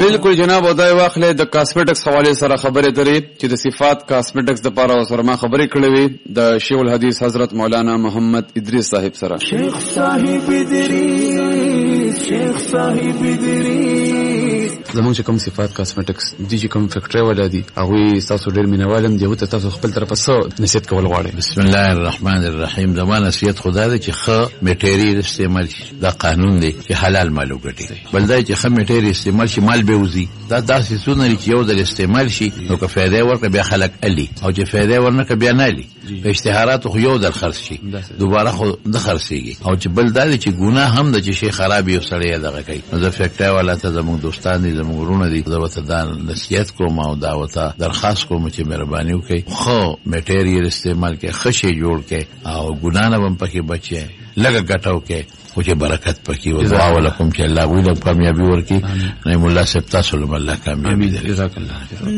بالکل جناب. او دا واخلې د کاسمیټکس حواله سره خبرې درې چې د صفات کاسمیټکس د پاره سره ما خبرې کړې وي د شیخ الحدیث حضرت مولانا محمد ادریس صاحب سره. شیخ صاحب ادریس، شیخ صاحب ادریس زمونږ چې کوم صفات کاسمیټکس دي چې کوم فیکټری ولا دي هغه تاسو ډېر مینوالم دی او تاسو خپل طرفه څه نصیحت کول غواړئ؟ بسم الله الرحمن الرحیم. زمانه نصیحت خدا دې چې ښه میټیریل استعمال شي. دا قانون دی چې حلال مال وګټي. بل دا چې ښه میټیریل استعمال شي مال به وزي. دا داسې سونه چې یو د استعمال شي نو که فائدې ورکړي بیا خلک علي او چې فائدې ورنکړي بیا نه علي. په اشتهارات خو یو در خرڅ شي دوباره خو د خرڅيږي. او چې بل دا چې ګناه هم د چې شي خراب یو سړی دغه کوي. نو د فیکټری والا ته زموږ دوستان دي زموږ ورونه دي دا وته دا نصیحت کوم او دا وته درخواست کوم چې مهرباني وکړي خو میټیریل استعمال کې خشه جوړ کې او ګناه نه هم پکې بچي لګه ګټاو کې او چې برکت پکې او دعا ولکم چې الله ویل کامیابی ورکړي. نه مولا سپتا سلام الله کامیابی. جزاک الله.